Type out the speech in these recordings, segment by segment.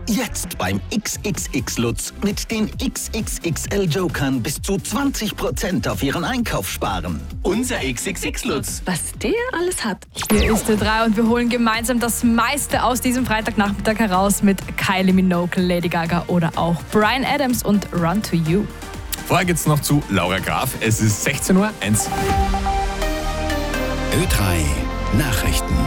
Jetzt beim XXX Lutz mit den XXXL Jokern bis zu 20% auf Ihren Einkauf sparen. Unser XXX Lutz. Was der alles hat. Hier ist Ö3 und wir holen gemeinsam das meiste aus diesem Freitagnachmittag heraus mit Kylie Minogue, Lady Gaga oder auch Bryan Adams und Run to You. Vorher geht's noch zu Laura Graf. Es ist 16:01 Uhr. Ö3 Nachrichten.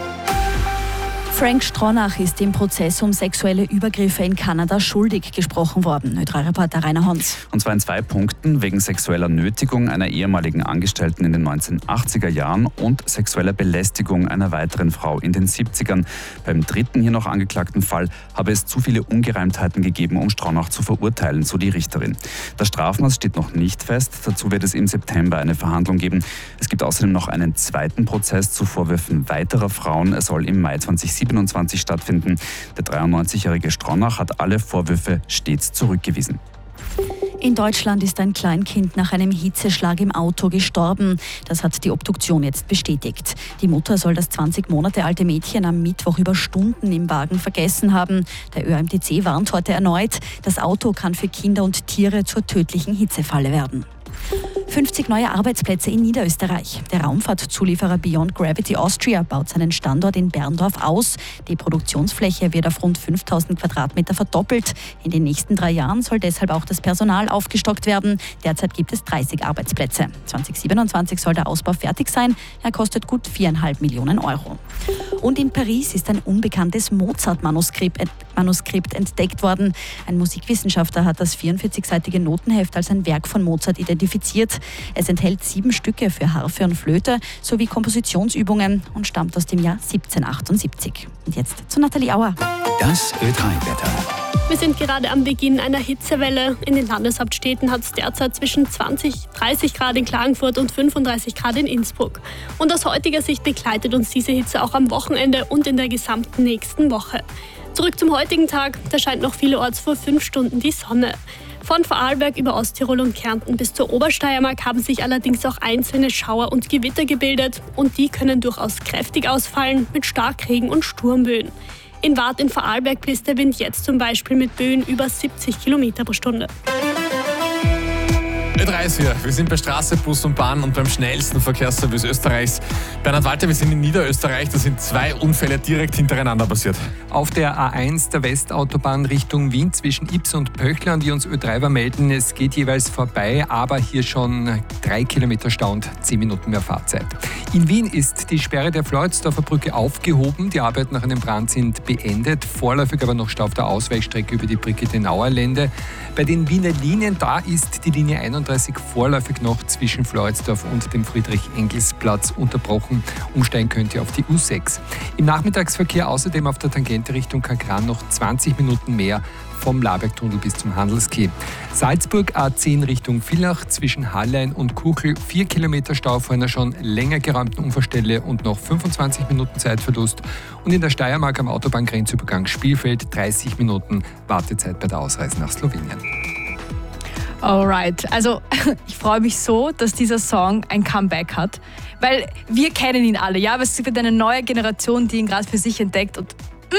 Frank Stronach ist im Prozess um sexuelle Übergriffe in Kanada schuldig gesprochen worden. Ö3-Reporter Rainer Hons. Und zwar in 2 Punkten, wegen sexueller Nötigung einer ehemaligen Angestellten in den 1980er Jahren und sexueller Belästigung einer weiteren Frau in den 70ern. Beim dritten hier noch angeklagten Fall habe es zu viele Ungereimtheiten gegeben, um Stronach zu verurteilen, so die Richterin. Das Strafmaß steht noch nicht fest. Dazu wird es im September eine Verhandlung geben. Es gibt außerdem noch einen zweiten Prozess zu Vorwürfen weiterer Frauen. Er soll im Mai 2027 stattfinden. Der 93-jährige Stronach hat alle Vorwürfe stets zurückgewiesen. In Deutschland ist ein Kleinkind nach einem Hitzeschlag im Auto gestorben. Das hat die Obduktion jetzt bestätigt. Die Mutter soll das 20 Monate alte Mädchen am Mittwoch über Stunden im Wagen vergessen haben. Der ÖAMTC warnt heute erneut, das Auto kann für Kinder und Tiere zur tödlichen Hitzefalle werden. 50 neue Arbeitsplätze in Niederösterreich. Der Raumfahrtzulieferer Beyond Gravity Austria baut seinen Standort in Berndorf aus. Die Produktionsfläche wird auf rund 5000 Quadratmeter verdoppelt. In den nächsten 3 Jahren soll deshalb auch das Personal aufgestockt werden. Derzeit gibt es 30 Arbeitsplätze. 2027 soll der Ausbau fertig sein. Er kostet gut 4,5 Millionen Euro. Und in Paris ist ein unbekanntes Mozart-Manuskript entdeckt worden. Ein Musikwissenschaftler hat das 44-seitige Notenheft als ein Werk von Mozart identifiziert. Es enthält 7 Stücke für Harfe und Flöte sowie Kompositionsübungen und stammt aus dem Jahr 1778. Und jetzt zu Nathalie Auer. Das Ö3-Wetter. Wir sind gerade am Beginn einer Hitzewelle. In den Landeshauptstädten hat es derzeit zwischen 30 Grad in Klagenfurt und 35 Grad in Innsbruck. Und aus heutiger Sicht begleitet uns diese Hitze auch am Wochenende und in der gesamten nächsten Woche. Zurück zum heutigen Tag, da scheint noch vielerorts vor 5 Stunden die Sonne. Von Vorarlberg über Osttirol und Kärnten bis zur Obersteiermark haben sich allerdings auch einzelne Schauer und Gewitter gebildet und die können durchaus kräftig ausfallen mit Starkregen und Sturmböen. In Waadt in Vorarlberg bläst der Wind jetzt zum Beispiel mit Böen über 70 Kilometer pro Stunde. Ö3 ist hier. Wir sind bei Straße, Bus und Bahn und beim schnellsten Verkehrsservice Österreichs. Bernhard Walter, wir sind in Niederösterreich. Da sind 2 Unfälle direkt hintereinander passiert. Auf der A1 der Westautobahn Richtung Wien zwischen Ybbs und Pöchler, und die uns Ö3 melden, es geht jeweils vorbei, aber hier schon 3 Kilometer Stau und 10 Minuten mehr Fahrzeit. In Wien ist die Sperre der Floridsdorfer Brücke aufgehoben. Die Arbeiten nach einem Brand sind beendet. Vorläufig aber noch Stau auf der Ausweichstrecke über die Brigitte-Nauer Lände. Bei den Wiener Linien, da ist die Linie 31 vorläufig noch zwischen Floridsdorf und dem Friedrich-Engels-Platz unterbrochen. Umsteigen könnt ihr auf die U6. Im Nachmittagsverkehr außerdem auf der Tangente Richtung Kagran noch 20 Minuten mehr vom Labergtunnel bis zum Handelskeh. Salzburg A10 Richtung Villach zwischen Hallein und Kuchel 4 Kilometer Stau vor einer schon länger geräumten Unfallstelle und noch 25 Minuten Zeitverlust. Und in der Steiermark am Autobahngrenzübergang Spielfeld 30 Minuten Wartezeit bei der Ausreise nach Slowenien. Alright, also ich freue mich so, dass dieser Song ein Comeback hat, weil wir kennen ihn alle, ja, aber es wird eine neue Generation, die ihn gerade für sich entdeckt und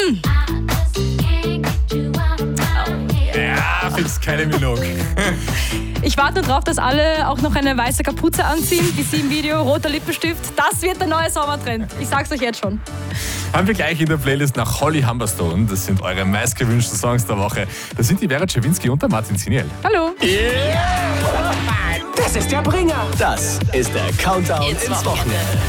Ja, fix Kylie Minogue. ich warte darauf, dass alle auch noch eine weiße Kapuze anziehen, wie sie im Video, roter Lippenstift. Das wird der neue Sommertrend. Ich sag's euch jetzt schon. Haben wir gleich in der Playlist nach Holly Humberstone. Das sind eure meistgewünschten Songs der Woche. Das sind die Vera Czerwinski und der Martin Ziniel. Hallo. Das ist der Bringer. Das ist der Countdown ins Wochenende.